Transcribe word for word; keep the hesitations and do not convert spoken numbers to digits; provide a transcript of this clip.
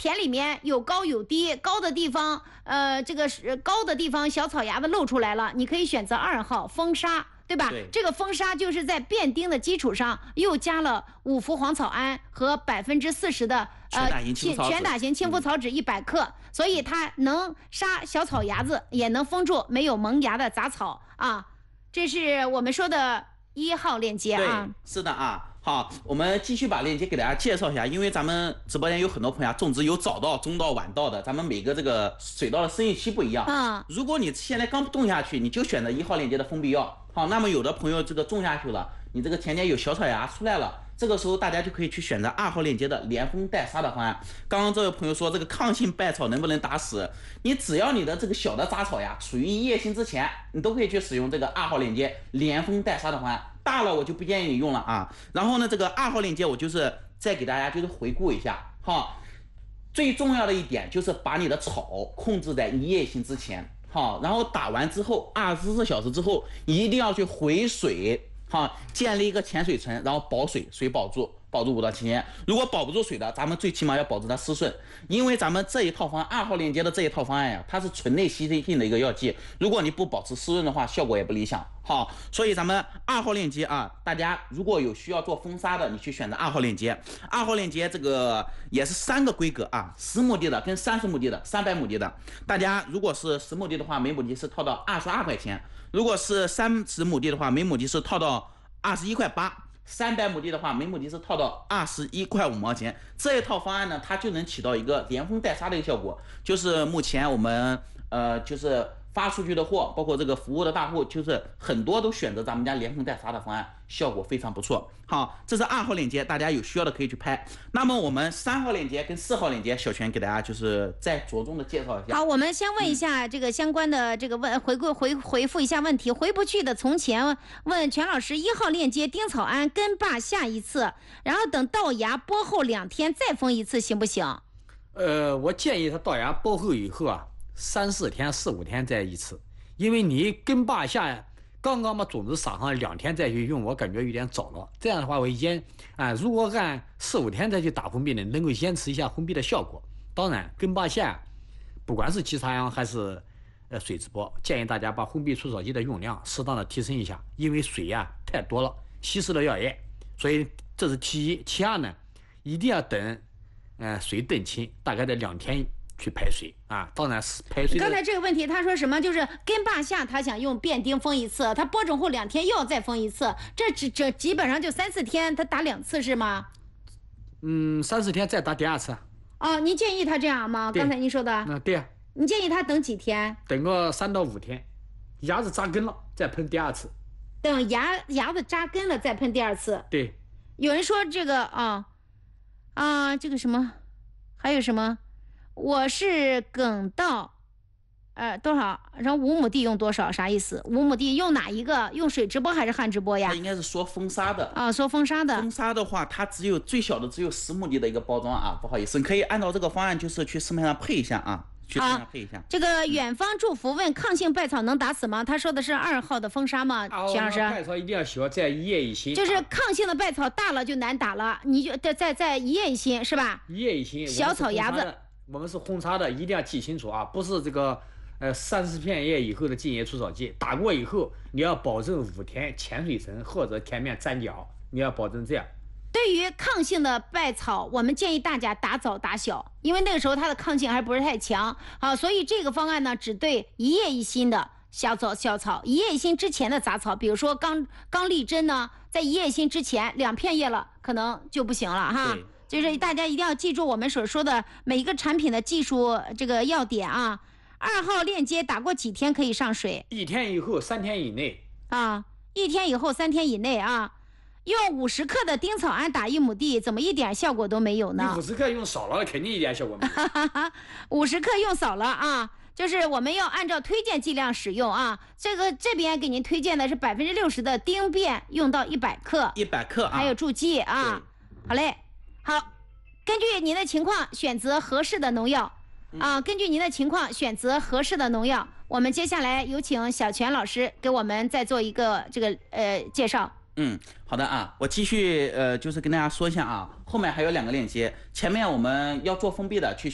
田里面有高有低，高的地方，呃，这个是高的地方小草芽子露出来了，你可以选择二号风沙。对吧？ 对， 这个风沙就是在变丁的基础上又加了五氟磺草胺和百分之四十的呃全打型青肤草酯一百克、嗯，所以它能杀小草芽子，也能封住没有萌芽的杂草啊。这是我们说的一号链接啊。 对，是的啊。好，我们继续把链接给大家介绍一下，因为咱们直播间有很多朋友种植有早稻、中稻、晚稻的，咱们每个这个水稻的生育期不一样。 嗯， 如果你现在刚种下去，你就选择一号链接的封闭药。好，那么有的朋友这个种下去了，你这个田间有小草芽出来了，这个时候大家就可以去选择二号链接的连封带杀的方案。刚刚这位朋友说这个抗性败草能不能打死？你只要你的这个小的杂草芽属于一叶心之前，你都可以去使用这个二号链接连封带杀的方案。大了我就不建议你用了啊。然后呢，这个二号链接我就是再给大家就是回顾一下哈。最重要的一点就是把你的草控制在一叶心之前，好，然后打完之后二十四小时之后一定要去回水，好，建立一个潜水层，然后保水，水保住。保住五到七天，如果保不住水的，咱们最起码要保住它湿顺，因为咱们这一套方案二号链接的这一套方案呀，它是纯内吸收性的一个药剂，如果你不保持湿润的话，效果也不理想。好，所以咱们二号链接啊，大家如果有需要做封杀的，你去选择二号链接。二号链接这个也是三个规格啊，十亩地的跟三十亩地的、三百亩地的，大家如果是十亩地的话，每亩地是套到二十二块钱；如果是三十亩地的话，每亩地是套到二十一块八。三百亩地的话，每亩地是套到二十一块五毛钱。这一套方案呢，它就能起到一个连封带杀的一个效果。就是目前我们呃，就是发出去的货，包括这个服务的大户，就是很多都选择咱们家连封带杀的方案，效果非常不错。好，这是二号链接，大家有需要的可以去拍。那么我们三号链接跟四号链接，小泉给大家就是再着重的介绍一下。 好，我们先问一下这个相关的这个问回顾回回复一下问题。回不去的从前问全老师，一号链接丁草胺根罢下一次，然后等稻芽播后两天再封一次，行不行？ 呃，我建议他稻芽播后以后啊，三四天、四五天再一次，因为你根罢下刚刚把种子撒上两天再去用，我感觉有点早了。这样的话，我延啊，如果按四五天再去打封闭呢，能够延迟一下封闭的效果。当然，根罢下，不管是秸插秧还是呃水直播，建议大家把封闭除草剂的用量适当的提升一下，因为水呀、啊、太多了，稀释了药液，所以这是其一。其二呢，一定要等。呃，水澄清，大概在两天去排水啊。当然是排水。 刚才这个问题，他说什么？就是根罢下，他想用变丁封一次，他播种后两天又要再封一次，这这这基本上就三四天，他打两次是吗？ 嗯，三四天再打第二次。 哦，您建议他这样吗？刚才您说的。 嗯，对啊。 你建议他等几天？ 等个三到五天，芽子扎根了再喷第二次。 等芽芽子扎根了再喷第二次。 对。 有人说这个啊。啊，这个什么，还有什么？我是粳稻，呃，多少？然后五亩地用多少？啥意思？五亩地用哪一个？用水直播还是旱直播呀？ 它应该是说封杀的啊，说封杀的。 封杀的话，它只有最小的只有十亩地的一个包装啊，不好意思，你可以按照这个方案，就是去市面上配一下啊。去配一下、啊、 这个远方祝福问抗性败草能打死吗？他说的是二号的封杀吗？徐老师， 败草一定要小，在一叶一心。 就是抗性的败草大了就难打了，你就在在在一叶一心是吧？ 一叶一心， 小草芽子， 我们是轰插的，一定要记清楚啊！不是这个呃三十片叶以后的净叶除草剂，打过以后你要保证五天潜水层或者田面粘脚，你要保证这样。 对于抗性的败草，我们建议大家打早打小，因为那个时候它的抗性还不是太强。好，所以这个方案呢，只对一叶一心的小草、小草，一叶一心之前的杂草，比如说刚刚立针呢，在一叶一心之前两片叶了，可能就不行了哈。就是大家一定要记住我们所说的每一个产品的技术这个要点啊。二号链接打过几天可以上水？ 一天以后，三天以内啊，一天以后，三天以内啊。用五十克的丁草胺打一亩地，怎么一点效果都没有呢？ 你五十克用少了，肯定一点效果没有。 五十克用少了啊，就是我们要按照推荐剂量使用啊。这个这边给您推荐的是百分之六十的丁变，用到一百克， 一百克啊， 还有助剂啊。好嘞，好，根据您的情况选择合适的农药啊，根据您的情况选择合适的农药。我们接下来有请小泉老师给我们再做一个这个呃介绍。 嗯，好的啊，我继续呃，就是跟大家说一下啊，后面还有两个链接，前面我们要做封闭的去